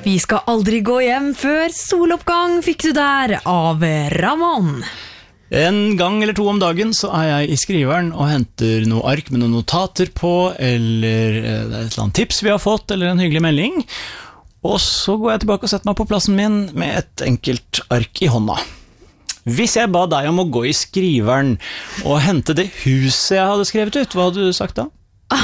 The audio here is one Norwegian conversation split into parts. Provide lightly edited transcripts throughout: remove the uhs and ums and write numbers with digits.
Vi skal aldri gå hjem før soloppgang fikk du der av Ramón. En gang eller to om dagen så jeg I skriveren og henter noe ark med noen notater på, eller det et eller annet tips vi har fått, eller en hyggelig melding. Og så går jeg tilbake og setter meg på plassen min med et enkelt ark I hånda. Hvis jeg ba deg om å gå I skriveren og hente det huset jeg hadde skrevet ut, hva hadde du sagt da?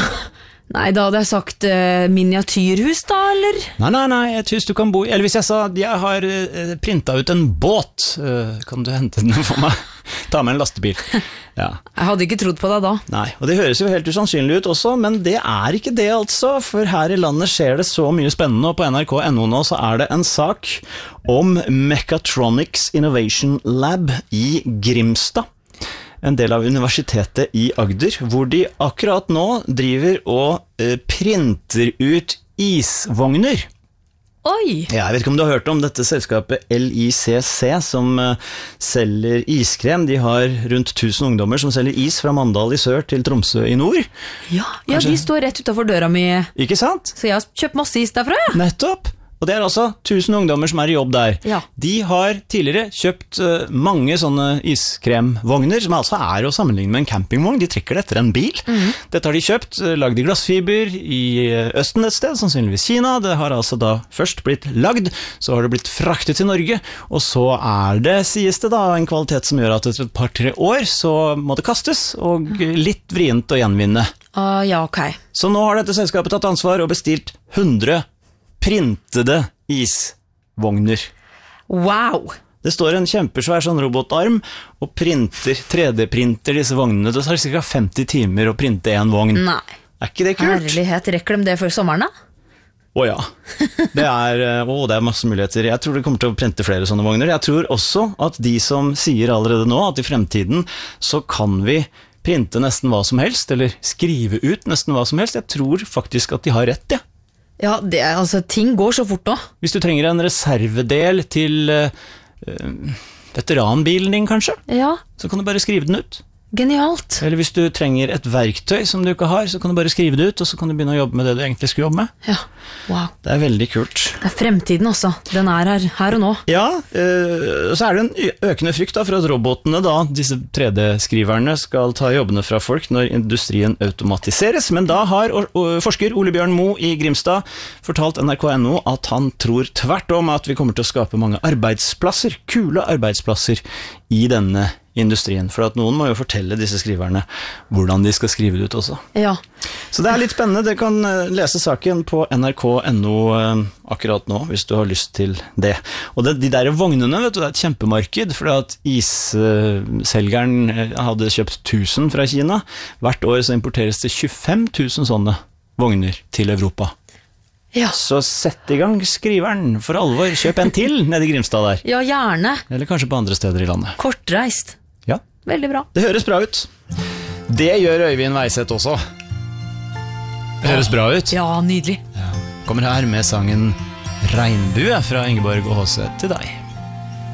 Nei, da hadde jeg sagt miniatyrhus da, eller? Nei, et hus du kan bo I. Eller hvis jeg sa, jeg har printet ut en båt, kan du hente den for meg? Ta med en lastebil. Ja. Jeg hadde ikke trodd på deg da. Nei, og det høres jo helt usannsynlig ut også, men det ikke det altså, for her I landet skjer det så mye spennende, og på NRK.no nå så det en sak om Mechatronics Innovation Lab I Grimstad. En del av universitetet I Agder, hvor de akkurat nå driver og printer ut isvogner. Oi! Jeg vet ikke om du har hørt om dette selskapet LICC, som selger iskrem. De har rundt 1000 ungdommer som selger is fra Mandal I sør til Tromsø I nord. Ja, de står rett utenfor døra mi. Ikke sant? Så jeg har kjøpt masse is derfra, ja. Nettopp! Og det altså 1000 ungdommer som I jobb der. Ja. De har tidligere kjøpt mange sånne iskremvogner, som altså å sammenligne med en campingvogn. De trekker det etter en bil. Dette har de kjøpt, lagd I glassfiber I Østen et sted, sannsynligvis Kina. Det har altså da først blitt lagd, så har det blitt fraktet til Norge, og så det, sies det da, en kvalitet som gjør at etter et par-tre år så må det kastes, og litt vrient å gjenvinne. Ja, ok. Så nå har dette selskapet tatt ansvar og bestilt 100 printede isvogner. Wow! Det står en kjempesvær sånn robotarm og 3D-printer disse vognene. Det tar ca. 50 timer å printe en vogn. Nei. Ikke det kult? Herlighet, rekker de det før sommeren da? Ja, det det masse muligheter. Jeg tror det kommer til å printe flere sånne vogner. Jeg tror også at de som sier allerede nå at I fremtiden så kan vi printe nesten hva som helst, eller skrive ut nesten hva som helst. Jeg tror faktisk at de har rett, ja. Ja, ting går så fort nå. Hvis du trenger en reservedel til veteranbilen din kanskje, Ja. så kan du bare skrive den ut. Genialt. Eller hvis du trenger et verktøy som du ikke har, så kan du bare skrive det ut, og så kan du begynne å jobbe med det du egentlig skulle jobbe med. Ja, wow. Det veldig kult. Det fremtiden også. Den her og nå. Ja, så det en økende frykt da, for at robotene da, disse 3D-skriverne, skal ta jobbene fra folk når industrien automatiseres. Men da har forsker Ole Bjørn Moe I Grimstad fortalt NRK.no at han tror tvert om at vi kommer til å skape mange arbeidsplasser, kule arbeidsplasser I denne industrien, for at noen må jo fortelle disse skriverne hvordan de skal skrive det ut også. Ja. Så det litt spennende, dere kan lese saken på NRK.no akkurat nå, hvis du har lyst til det. Og de der vognene, vet du, det et kjempemarked, for at isselgeren hadde kjøpt 1000 fra Kina. Hvert år så importeres det 25 000 sånne vogner til Europa. Ja. Så sett I gang skriveren for alvor, kjøp en til nede I Grimstad der. Ja, gjerne. Eller kanskje på andre steder I landet. Kortreist. Ja. Veldig bra. Det høres bra ut. Det gjør Øyvind Weiseth også. Det høres bra ut. Ja, nydelig. Kommer her med sangen Regnbue fra Ingeborg og Håse til deg.